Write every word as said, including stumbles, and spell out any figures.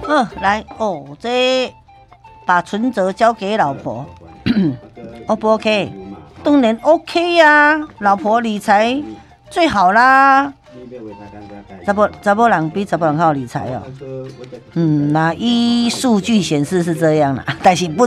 嗯，来哦，这把存折交给老婆，O 不 OK？ 当然 OK 呀、啊，老婆理财最好啦。查某查某人比查某人好理财哦。嗯，那依数据显示是这样啦，但是不